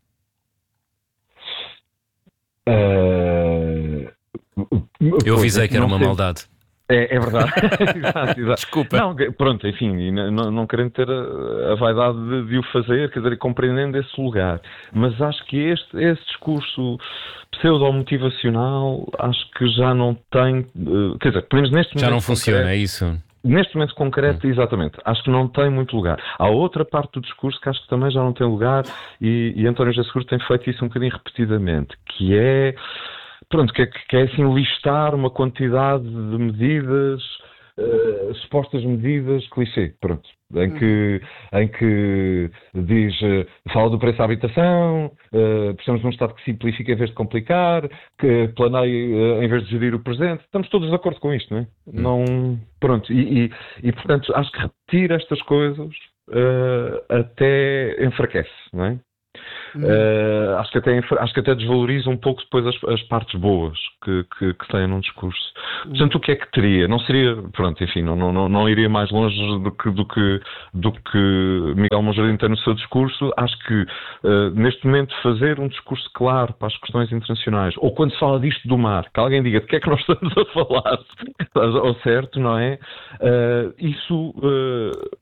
Uh... Eu avisei que era uma maldade. É, é verdade. exato, exato. Desculpa. Não, pronto, enfim, não, não querendo ter a, a vaidade de, de o fazer, quer dizer, compreendendo esse lugar. Mas acho que este, esse discurso pseudo-motivacional, acho que já não tem, quer dizer, pelo menos neste momento... Já não funciona, concreto, é isso? Neste momento concreto, hum. exatamente. Acho que não tem muito lugar. Há outra parte do discurso que acho que também já não tem lugar e, e António José Seguro tem feito isso um bocadinho repetidamente, que é... pronto, que é, que é assim listar uma quantidade de medidas, uh, supostas medidas, clichê, pronto, em que, em que diz, uh, fala do preço à habitação, uh, precisamos de um Estado que simplifique em vez de complicar, que planeie uh, em vez de gerir o presente. Estamos todos de acordo com isto, não é? Não, pronto, e, e, e portanto acho que repetir estas coisas uh, até enfraquece, não é? Uhum. Uh, acho, que até, acho que até desvaloriza um pouco depois as, as partes boas que, que, que têm num discurso. Uhum. Portanto, o que é que teria? Não seria, pronto, enfim, não, não, não iria mais longe do que, do que, do que Miguel Monjardim tem no seu discurso. Acho que uh, neste momento fazer um discurso claro para as questões internacionais, ou quando se fala disto do mar, que alguém diga de que é que nós estamos a falar, ao certo, não é? Uh, isso... Uh,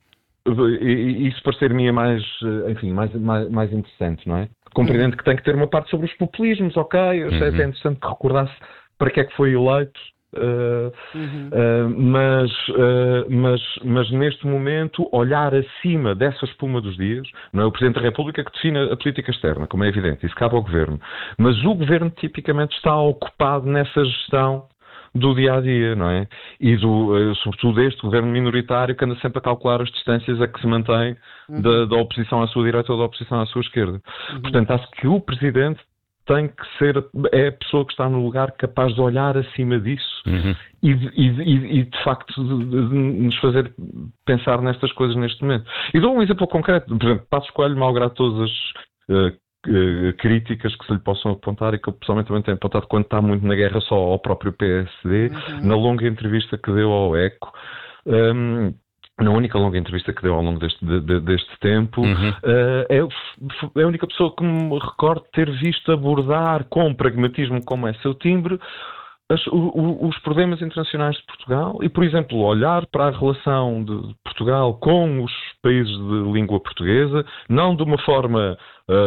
Isso parecer-me mais, enfim, mais, mais, mais interessante, não é? Compreendendo que tem que ter uma parte sobre os populismos, ok, eu achei até interessante que recordasse para que é que foi eleito, uh, uhum. uh, mas, uh, mas, mas neste momento olhar acima dessa espuma dos dias, não é o Presidente da República que define a política externa, como é evidente, isso cabe ao Governo, mas o Governo tipicamente está ocupado nessa gestão do dia-a-dia, não é? E do, sobretudo este governo minoritário que anda sempre a calcular as distâncias a que se mantém uhum. da, da oposição à sua direita ou da oposição à sua esquerda. Uhum. Portanto, acho que o Presidente tem que ser, é a pessoa que está no lugar capaz de olhar acima disso uhum. e, e, e, e, de facto, de, de, de nos fazer pensar nestas coisas neste momento. E dou um exemplo concreto. Por exemplo, Passos Coelho, malgrado todas as uh, críticas que se lhe possam apontar e que eu pessoalmente também tenho apontado quando está muito na guerra só ao próprio P S D, uhum. na longa entrevista que deu ao Eco, um, na única longa entrevista que deu ao longo deste, de, de, deste tempo, uhum. uh, é, é a única pessoa que me recordo ter visto abordar com pragmatismo, como é seu timbre, As, o, os problemas internacionais de Portugal e, por exemplo, olhar para a relação de Portugal com os países de língua portuguesa, não de uma forma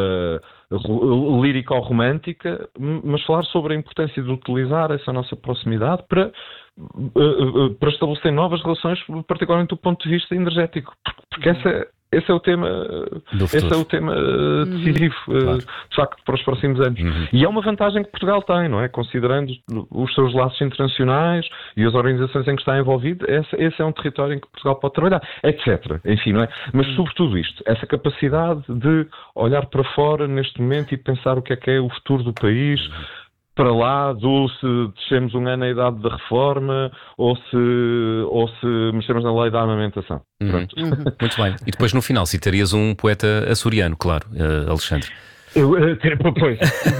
uh, lírico-romântica, mas falar sobre a importância de utilizar essa nossa proximidade para, uh, uh, para estabelecer novas relações, particularmente do ponto de vista energético, porque essa Esse é o tema, esse é o tema uh, decisivo, uhum. claro. uh, de facto, para os próximos anos. Uhum. E é uma vantagem que Portugal tem, não é? Considerando os seus laços internacionais e as organizações em que está envolvido, esse, esse é um território em que Portugal pode trabalhar, etcétera. Enfim, não é? Mas, uhum. sobretudo isto, essa capacidade de olhar para fora neste momento e pensar o que é que é o futuro do país, uhum. para lá do se descemos um ano a idade da reforma ou se, ou se mexemos na lei da armamentação. Uhum. Pronto. Uhum. Muito bem. E depois no final citarias um poeta açoriano, claro, uh, Alexandre. Eu, uh, pois.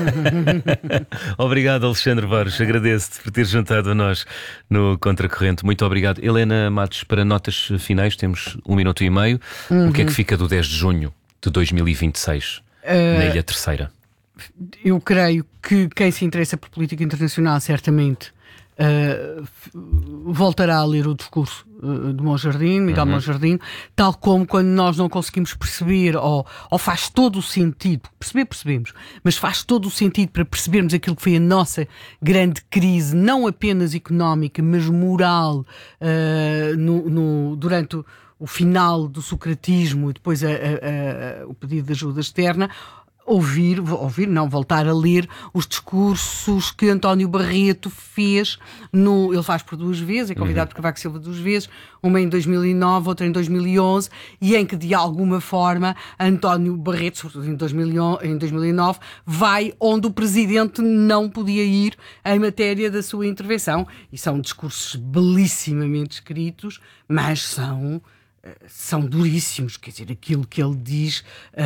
Obrigado, Alexandre Barros. Agradeço-te por ter juntado a nós no Contracorrente. Muito obrigado. Helena Matos, para notas finais, temos um minuto e meio. Uhum. O que é que fica do dez de junho de dois mil e vinte e seis uh... na Ilha Terceira? Eu creio que quem se interessa por política internacional certamente uh, voltará a ler o discurso uh, de Monjardim, Miguel uhum. Monjardim, tal como quando nós não conseguimos perceber, ou, ou faz todo o sentido, perceber percebemos, mas faz todo o sentido para percebermos aquilo que foi a nossa grande crise, não apenas económica, mas moral, uh, no, no, durante o, o final do socratismo e depois a, a, a, o pedido de ajuda externa. Ouvir, ouvir, não, voltar a ler os discursos que António Barreto fez, no, ele faz por duas vezes, é convidado uhum. por Cavaco Silva duas vezes, uma em dois mil e nove, outra em dois mil e onze, e em que de alguma forma António Barreto, sobretudo em dois mil e onze, em dois mil e nove, vai onde o Presidente não podia ir em matéria da sua intervenção, e são discursos belissimamente escritos, mas são... são duríssimos, quer dizer, aquilo que ele diz,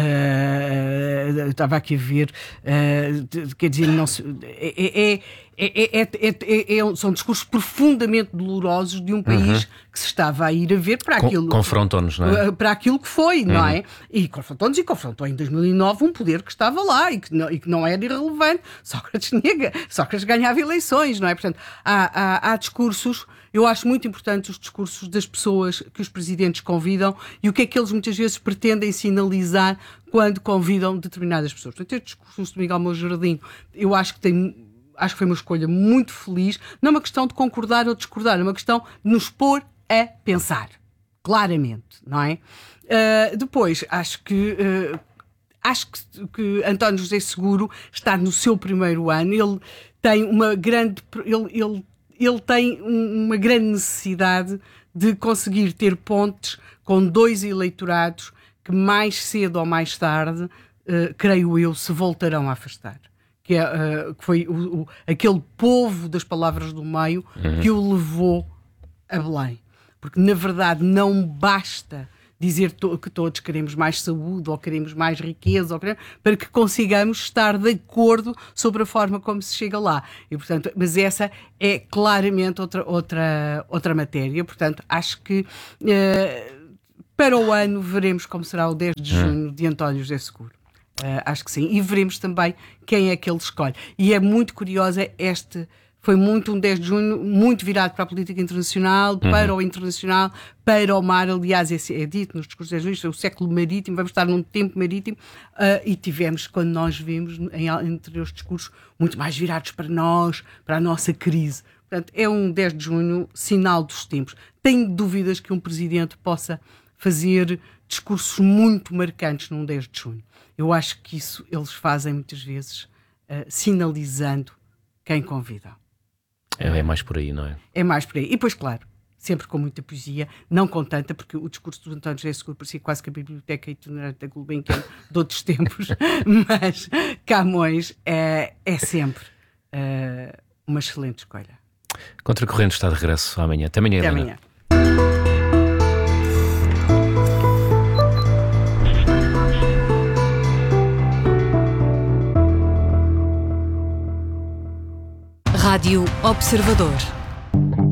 uh, eu estava aqui a ver, uh, quer dizer, não se, é, é, é, é, é, é, são discursos profundamente dolorosos de um país uhum. que se estava a ir a ver para aquilo... Confrontam-nos, não é? Para aquilo que foi, uhum. não é? E confrontou-nos e confrontou em dois mil e nove um poder que estava lá e que não, e que não era irrelevante. Sócrates nega, Sócrates ganhava eleições, não é? Portanto, há, há, há discursos... Eu acho muito importante os discursos das pessoas que os presidentes convidam e o que é que eles muitas vezes pretendem sinalizar quando convidam determinadas pessoas. Portanto, este discurso de Miguel Monjardim, eu acho que tem, acho que foi uma escolha muito feliz. Não é uma questão de concordar ou discordar, é uma questão de nos pôr a pensar, claramente, não é? Uh, depois, acho que... Uh, Acho que, que António José Seguro está no seu primeiro ano. Ele tem uma grande... Ele, ele, ele tem uma grande necessidade de conseguir ter pontes com dois eleitorados que mais cedo ou mais tarde, uh, creio eu, se voltarão a afastar. Que, é, uh, que foi o, o, aquele povo das palavras do meio uhum. que o levou a Belém. Porque, na verdade, não basta dizer to- que todos queremos mais saúde ou queremos mais riqueza ou queremos, para que consigamos estar de acordo sobre a forma como se chega lá. E, portanto, mas essa é claramente outra, outra, outra matéria. Portanto, acho que uh, para o ano veremos como será o dez de junho de António José Seguro. Uh, acho que sim. E veremos também quem é que ele escolhe. E é muito curiosa este... Foi muito um dez de junho, muito virado para a política internacional, para uhum. o internacional, para o mar. Aliás, é, é dito nos discursos de dez de junho, é o século marítimo, vamos estar num tempo marítimo, uh, e tivemos, quando nós vimos, em, entre os discursos, muito mais virados para nós, para a nossa crise. Portanto, é um dez de junho sinal dos tempos. Tenho dúvidas que um presidente possa fazer discursos muito marcantes num dez de junho. Eu acho que isso eles fazem muitas vezes, uh, sinalizando quem convida. É, é mais por aí, não é? É mais por aí. E depois, claro, sempre com muita poesia, não com tanta, porque o discurso do António José Seguro parecia quase que a biblioteca itinerante da Gulbenkian de outros tempos, mas Camões é, é sempre uh, uma excelente escolha. Contracorrente está de regresso amanhã. Até amanhã, Até Helena. amanhã. Rádio Observador.